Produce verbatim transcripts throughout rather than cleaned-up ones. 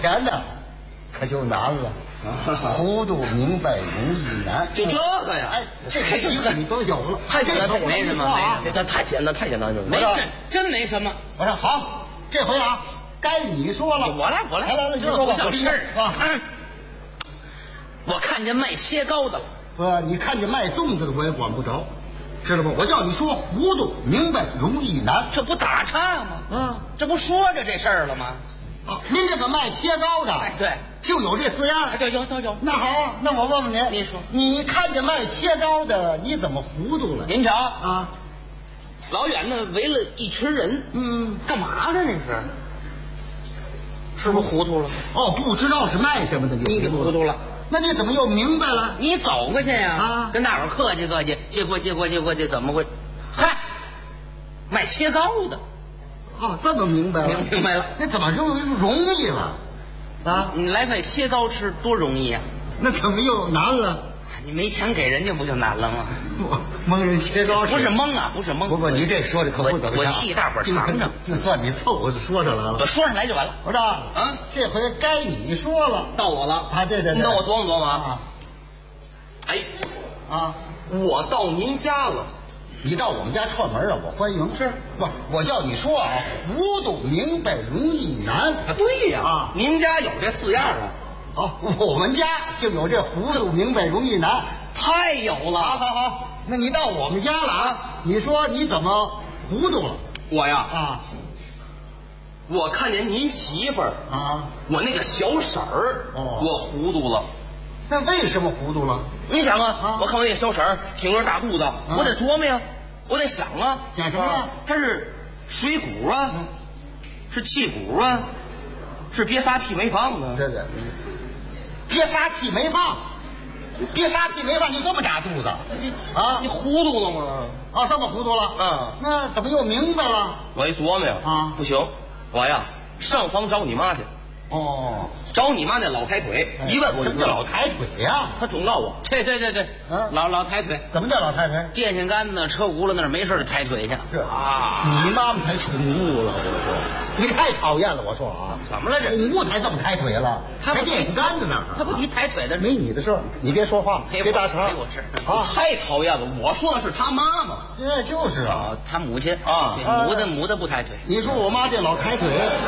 钱呢，可就难了。糊涂明白容易难， 就这个呀！ 哎，这个机会你都有了， 太简单， 没什么啊！这这太简单，太简单了， 没真真没什么。 我说好，这回啊，该你说了。 我来，我来， 来来来，你说不叫事儿啊！ 我看见卖切糕的了。 不，你看见卖粽子的我也管不着，知道不？我叫你说糊涂明白容易难， 这不打岔吗？ 嗯， 这不说着这事儿了吗？ 啊，您这个卖切糕的， 哎，对， 就有这四样。 对，有都有。 那好，那我问问您， 您说， 你看见卖切糕的，你怎么糊涂了？ 您瞧啊， 老远的围了一群人， 嗯， 干嘛呢？那是，是不是糊涂了？ 哦，不知道是卖什么的， 你给糊涂了。 那你怎么又明白了？ 你走过去呀， 啊， 跟大伙儿客气客气，接过接过接过去，怎么会？嗨，卖切糕的。 哦，这么明白了， 明明白了， 那怎么就容易了？啊， 你来块切糕吃多容易啊！ 那怎么又难了？ 你没钱给人家不就难了吗？ 我蒙人切糕吃， 不是蒙啊，不是蒙。 不不，你这说的可不怎么样。 我替大伙儿尝尝， 就算你凑合说上来了。 我说上来就完了。 我说啊，这回该你说了， 到我了啊！对对对， 你等我琢磨琢磨啊。哎， 啊， 我到您家了。 你到我们家串门啊，我欢迎。 是不？我叫你说啊，糊涂明白容易难。 啊，对呀， 啊， 您家有这四样啊？ 哦，我们家就有这糊涂明白容易难， 太有了。 好好好，那你到我们家了啊？你说你怎么糊涂了？ 我呀啊， 我看见您媳妇儿啊， 我那个小婶儿， 哦， 我糊涂了。 那为什么糊涂了？ 你想啊， 啊我看我那小婶儿挺个大肚子， 啊、 我得琢磨呀，我得想啊， 想什么呀？ 她是水谷啊， 嗯、 是气谷啊，是别撒屁没放啊？ 这个，别撒屁没放，别撒屁没放，你这么大肚子啊？ 你糊涂了吗？ 啊，这么糊涂了？ 嗯， 那怎么又明白了？ 我一琢磨呀， 啊， 不行，我呀上房找你妈去。 哦， 找你妈那老抬腿， 哎、 一问我什么叫老抬腿呀、啊？ 他总告我。 对对对对， 嗯， 老老抬腿。 怎么叫老抬腿？ 电线杆子、车轱辘那儿没事就抬腿去。 这啊， 你妈妈才宠物了，我说，你太讨厌了，我说啊， 怎么了这？ 宠物才这么抬腿了， 他不电线杆子那儿， 他不提抬腿的， 没你的事儿，你别说话，别大声， 陪我吃啊！ 太讨厌了，我说的是他妈妈。 这就是啊， 他母亲啊， 母的母的不抬腿。 你说我妈这老抬腿。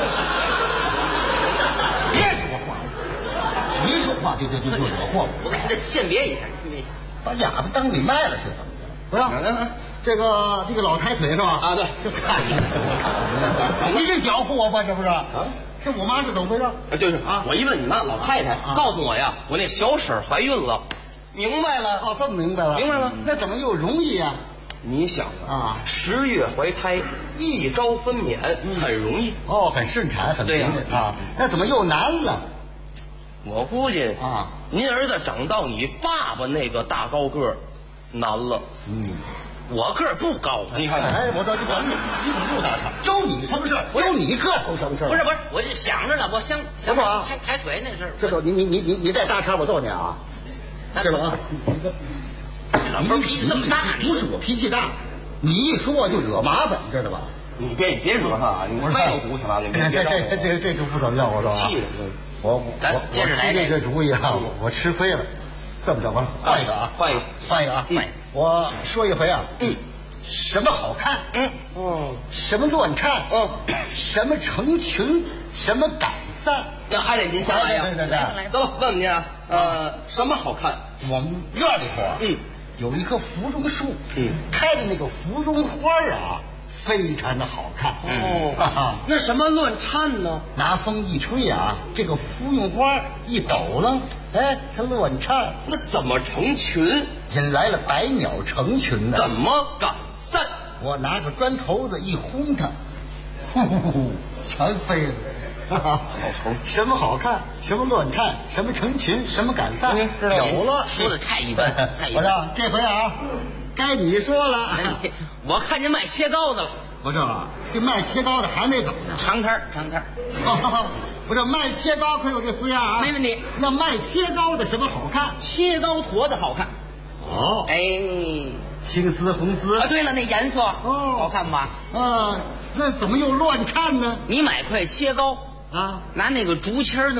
别说话，谁说话就就就就惹祸了。 我给他鉴别一下，鉴别一下， 把哑巴当给卖了似的。不是，这个这个老抬腿是吧？ 啊，对， 就看你，你这搅和我吧，这不是？啊，这我妈是怎么回事？ 就是啊，我一问你妈老太太，告诉我呀，我那小婶怀孕了。明白了。 哦，这么明白了。 明白了。 那怎么又容易啊？ 你想啊， 十月怀胎，一朝分娩，很容易。 哦，很顺产，很对呀啊。那怎么又难了？ 我估计啊， 您儿子长到你爸爸那个大高个儿，难了。 嗯， 我个儿不高， 你看看。 哎，我说你怎么你怎么又大声？有你什么事？有你个头什么事？ 不是不是，我就想着呢，我想想说啊， 抬抬腿那事儿。 这个你你你你你再大声，我揍你啊！是吧？啊， 老头脾气这么大， 不是我脾气大，你一说就惹麻烦，你知道吧？ 你别你别惹他啊！你卖我股行了，你别别这这这这就不怎么样，我说啊。 气的， 我我我接着来这这主意啊，我我吃亏了。这么着吧，换一个啊， 换一个， 换一个啊。 嗯， 我说一回啊，嗯，什么好看？ 嗯嗯， 什么乱颤？ 嗯， 什么成群？什么改散？ 那还得您想想呀。 对对对， 来得了，问问您啊，呃，什么好看？ 我们院里头啊， 嗯， 有一棵芙蓉树， 嗯， 开的那个芙蓉花啊，非常的好看。 哦， 哈哈， 那什么乱颤呢？ 拿风一吹啊，这个芙蓉花一抖楞，哎，它乱颤。 那怎么成群？ 引来了百鸟成群的。 怎么赶散？ 我拿个砖头子一轰它，呼呼呼，全飞了。哈哈，什么好看，什么乱颤，什么成群，什么赶散，有了。 说的太一般，太一般。 我说这回啊，该你说了。 我看见卖切糕的了。 不是啊，这卖切糕的还没走呢。 长摊长摊不是卖切糕可有这四样啊？ 没问题。 那卖切糕的什么好看？ 切糕坨的好看。 哦， 哎， 青丝红丝啊，对了，那颜色哦， 好看吧？ 啊，那怎么又乱颤呢？ 你买块切糕啊， 拿那个竹签儿